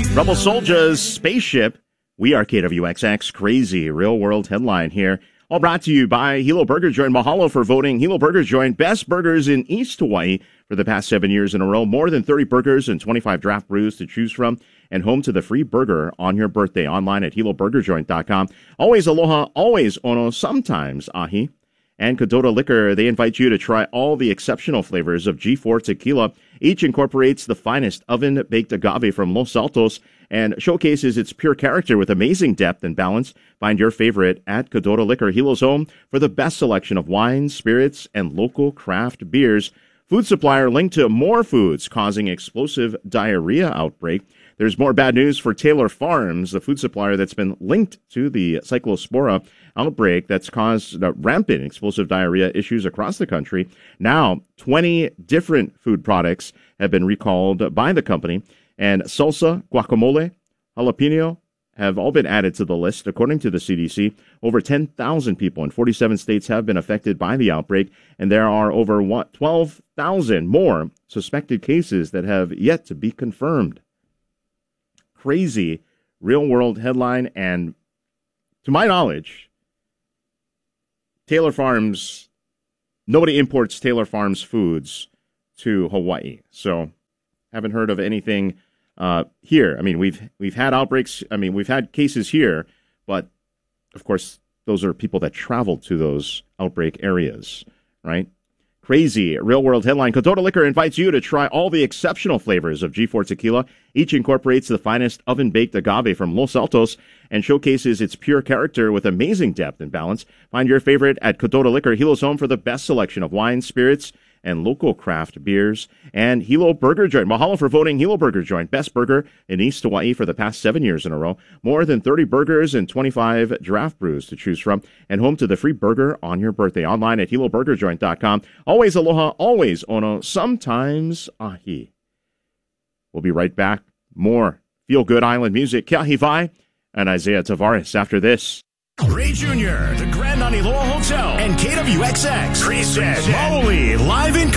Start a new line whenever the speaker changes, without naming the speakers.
Rebel Soldier's spaceship. We are KWXX. Crazy real-world headline here. All brought to you by Hilo Burger Joint. Mahalo for voting Hilo Burger Joint best burgers in East Hawaii for the past 7 years in a row. More than 30 burgers and 25 draft brews to choose from, and home to the free burger on your birthday. Online at hiloburgerjoint.com. Always aloha, always ono, sometimes ahi. And Kadota Liquor, they invite you to try all the exceptional flavors of G4 Tequila. Each incorporates the finest oven-baked agave from Los Altos and showcases its pure character with amazing depth and balance. Find your favorite at Kadota Liquor, Hilo's home for the best selection of wines, spirits, and local craft beers. Food supplier linked to more foods causing explosive diarrhea outbreak. There's more bad news for Taylor Farms, the food supplier that's been linked to the Cyclospora outbreak that's caused rampant explosive diarrhea issues across the country. Now, 20 different food products have been recalled by the company, and salsa, guacamole, jalapeno have all been added to the list. According to the CDC, over 10,000 people in 47 states have been affected by the outbreak, and there are over 12,000 more suspected cases that have yet to be confirmed. Crazy real-world headline, and to my knowledge, Taylor Farms, nobody imports Taylor Farms foods to Hawaii, so haven't heard of anything here. I mean, we've had outbreaks. I mean, we've had cases here, but of course, those are people that traveled to those outbreak areas, right? Crazy real-world headline. Kadota Liquor invites you to try all the exceptional flavors of G4 Tequila. Each incorporates the finest oven-baked agave from Los Altos and showcases its pure character with amazing depth and balance. Find your favorite at Kadota Liquor, Hilo's home for the best selection of wines, spirits, and local craft beers. And Hilo Burger Joint. Mahalo for voting Hilo Burger Joint best burger in East Hawaii for the past 7 years in a row. More than 30 burgers and 25 draft brews to choose from, and home to the free burger on your birthday. Online at hiloburgerjoint.com. Always aloha, always ono, sometimes ahi. We'll be right back. More feel-good island music. Keahi Vai and Isaiah Tavares after this.
Ray Jr., the Grand Aniloa Hotel, and KWXX. Present Maoli live in